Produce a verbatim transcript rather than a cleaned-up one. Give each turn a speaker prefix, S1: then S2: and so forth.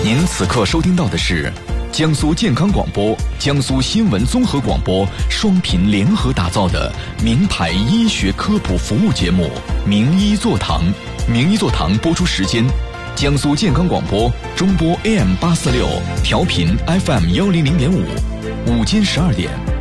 S1: 您此刻收听到的是江苏健康广播、江苏新闻综合广播双频联合打造的名牌医学科普服务节目《名医座堂》。名医座堂播出时间：江苏健康广播中波 A M 八四六，调频 F M 幺零零点五，午间十二点。